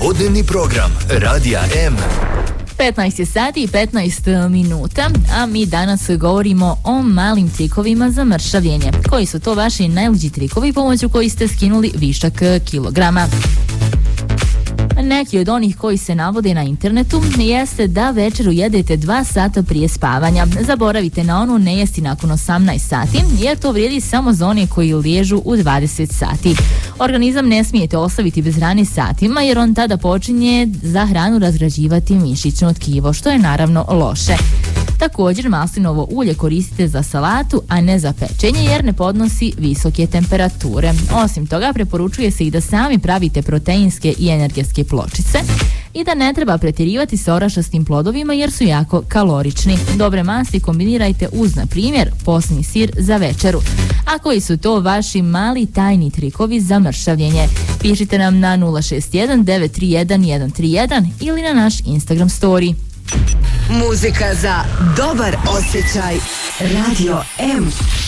Popodnevni program Radija M. 15 je sati i 15 minuta, a mi danas govorimo o malim trikovima za mršavljenje. Koji su to vaši najluđi trikovi pomoću koji ste skinuli višak kilograma? Neki od onih koji se navode na internetu jeste da večeru jedete 2 sata prije spavanja. Zaboravite na onu ne jesti nakon 18 sati, jer to vrijedi samo za one koji liježu u 20 sati. Organizam ne smijete ostaviti bez hrane satima, jer on tada počinje za hranu razgrađivati mišićno tkivo, što je naravno loše. Također maslinovo ulje koristite za salatu, a ne za pečenje, jer ne podnosi visoke temperature. Osim toga, preporučuje se i da sami pravite proteinske i energetske pločice i da ne treba pretjerivati sa orašastim plodovima jer su jako kalorični. Dobre masti kombinirajte uz, na primjer, posni sir za večeru. A koji su to vaši mali tajni trikovi za mršavljenje? Pišite nam na 061 931 131 ili na naš Instagram story. Muzika za dobar osjećaj. Radio M.